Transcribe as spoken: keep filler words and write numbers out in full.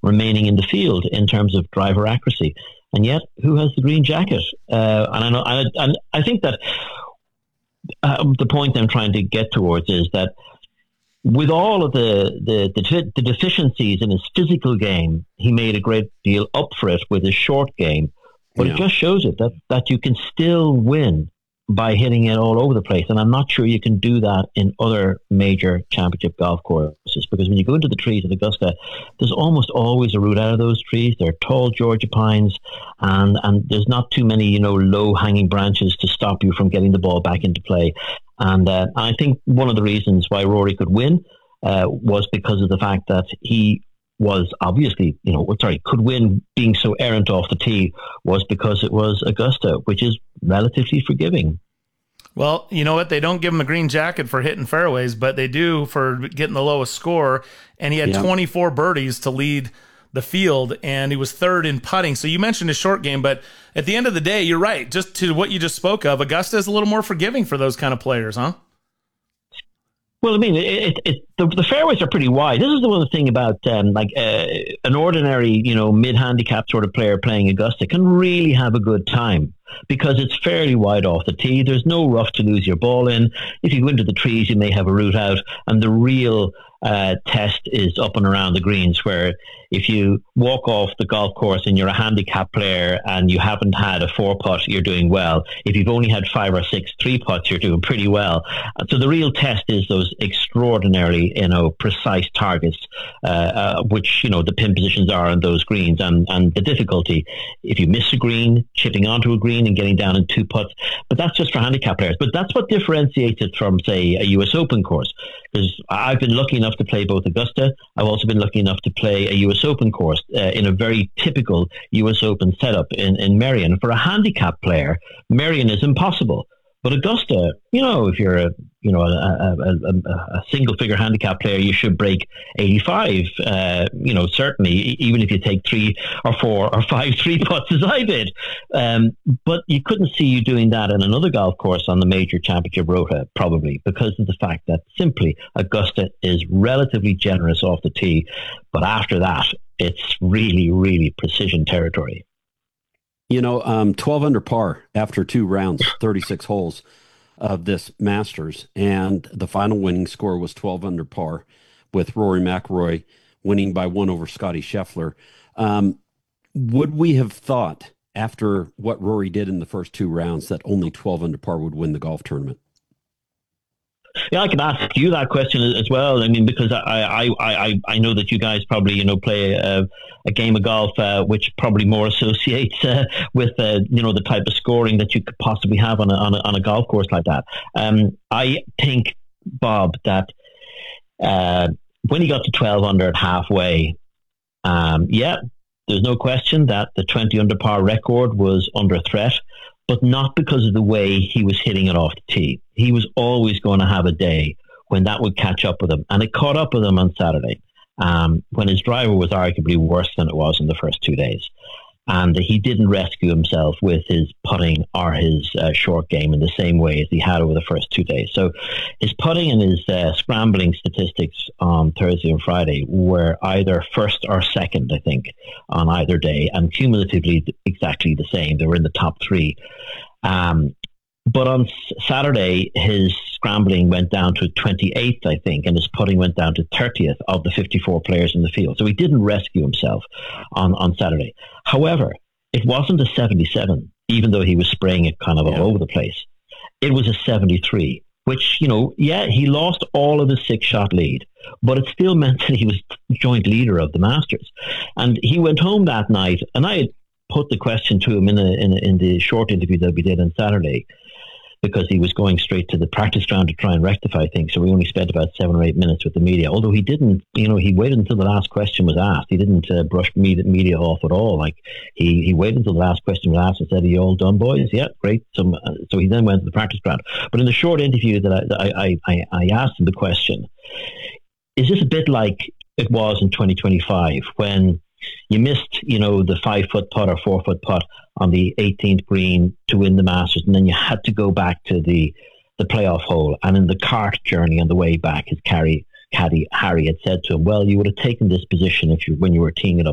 remaining in the field in terms of driver accuracy. And yet, who has the green jacket? Uh, and I know, I, and I think that uh, the point I'm trying to get towards is that with all of the, the, the, the deficiencies in his physical game, he made a great deal up for it with his short game. But yeah. It just shows it that, that you can still win by hitting it all over the place. And I'm not sure you can do that in other major championship golf courses, because when you go into the trees at Augusta, there's almost always a route out of those trees. They're tall Georgia pines, and, and there's not too many, you know, low-hanging branches to stop you from getting the ball back into play. And uh, I think one of the reasons why Rory could win uh, was because of the fact that he was obviously, you know, sorry, could win being so errant off the tee was because it was Augusta, which is relatively forgiving. Well, you know what? They don't give him a green jacket for hitting fairways, but they do for getting the lowest score. And he had yeah. twenty-four birdies to lead the field, and he was third in putting. So you mentioned his short game, but at the end of the day, you're right. Just to what you just spoke of, Augusta is a little more forgiving for those kind of players, huh? Well, I mean, it, it, the, the fairways are pretty wide. This is the one thing about um, like uh, an ordinary, you know, mid-handicap sort of player playing Augusta can really have a good time because it's fairly wide off the tee. There's no rough to lose your ball in. If you go into the trees, you may have a route out, and the real uh, test is up and around the greens, where if you walk off the golf course and you're a handicap player and you haven't had a four putt, you're doing well. If you've only had five or six three putts, you're doing pretty well. So the real test is those extraordinarily, you know, precise targets, uh, uh, which, you know, the pin positions are on those greens, and, and the difficulty if you miss a green, chipping onto a green and getting down in two putts. But that's just for handicap players. But that's what differentiates it from, say, a U S Open course. Because I've been lucky enough to play both Augusta. I've also been lucky enough to play a U S Open course uh, in a very typical U S Open setup in, in Merion. For a handicap player, Merion is impossible. But Augusta, you know, if you're a you know a, a, a, a single-figure handicap player, you should break eighty-five. Uh, you know, certainly, even if you take three or four or five three putts as I did. Um, but you couldn't see you doing that in another golf course on the major championship rota, probably because of the fact that simply Augusta is relatively generous off the tee, but after that, it's really, really precision territory. You know, um, twelve under par after two rounds, thirty-six holes of this Masters, and the final winning score was twelve under par, with Rory McIlroy winning by one over Scottie Scheffler. Um, would we have thought, after what Rory did in the first two rounds, that only twelve under par would win the golf tournament? Yeah, I can ask you that question as well. I mean, because I I, I, I know that you guys probably, you know, play a, a game of golf uh, which probably more associates uh, with, uh, you know, the type of scoring that you could possibly have on a, on a, on a golf course like that. Um, I think, Bob, that uh, when he got to twelve under at halfway, um, yeah, there's no question that the twenty under par record was under threat, but not because of the way he was hitting it off the tee. He was always going to have a day when that would catch up with him. And it caught up with him on Saturday, um, when his driver was arguably worse than it was in the first two days. And he didn't rescue himself with his putting or his uh, short game in the same way as he had over the first two days. So his putting and his uh, scrambling statistics on Thursday and Friday were either first or second, I think, on either day, and cumulatively exactly the same. They were in the top three. Um, but on Saturday, his scrambling went down to twenty-eighth, I think, and his putting went down to thirtieth of the fifty-four players in the field. So he didn't rescue himself on, on Saturday. However, it wasn't a seventy-seven, even though he was spraying it kind of all yeah. over the place. It was a seventy-three, which, you know, yeah, he lost all of his six-shot lead, but it still meant that he was joint leader of the Masters. And he went home that night, and I had put the question to him in, a, in, a, in the short interview that we did on Saturday, because he was going straight to the practice ground to try and rectify things. So we only spent about seven or eight minutes with the media. Although he didn't, you know, he waited until the last question was asked. He didn't uh, brush media, media off at all. Like he, he waited until the last question was asked and said, "Are you all done, boys?" Yeah, great. So, uh, so he then went to the practice ground. But in the short interview that I, I, I, I asked him the question, is this a bit like it was in twenty twenty-five when you missed, you know, the five foot putt or four foot putt on the eighteenth green to win the Masters, and then you had to go back to the the playoff hole. And in the cart journey on the way back, his caddy, caddy Harry had said to him, "Well, you would have taken this position if you when you were teeing it up